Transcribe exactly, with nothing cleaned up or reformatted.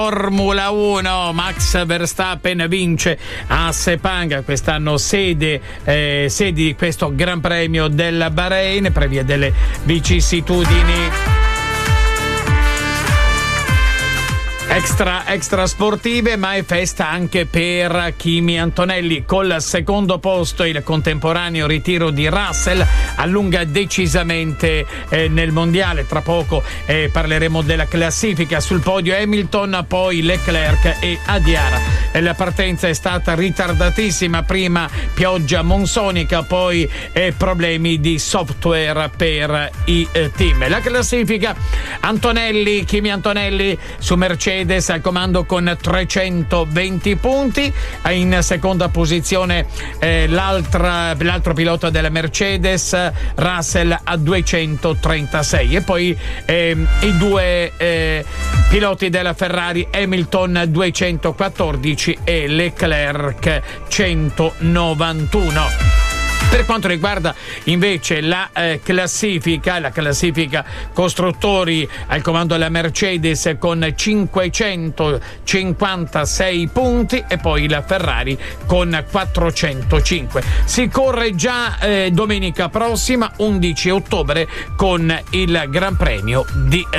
Formula uno, Max Verstappen vince a Sepang, quest'anno sede, eh, sedi di questo Gran Premio del Bahrain per via delle vicissitudini Extra, extra sportive, ma è festa anche per Kimi Antonelli. Col secondo posto il contemporaneo ritiro di Russell allunga decisamente eh, nel mondiale. Tra poco eh, parleremo della classifica. Sul podio Hamilton, poi Leclerc e Adiara. E la partenza è stata ritardatissima, prima pioggia monsonica, poi eh, problemi di software per i eh, team. La classifica: Antonelli, Kimi Antonelli su Mercedes al comando con trecentoventi punti, in seconda posizione eh, l'altra, l'altro pilota della Mercedes, Russell, a duecentotrentasei, e poi eh, i due eh, piloti della Ferrari, Hamilton duecentoquattordici e Leclerc centonovantuno. Per quanto riguarda invece la eh, classifica, la classifica costruttori, al comando della Mercedes con cinquecentocinquantasei punti e poi la Ferrari con quattrocentocinque. Si corre già eh, domenica prossima, undici ottobre, con il Gran Premio di eh,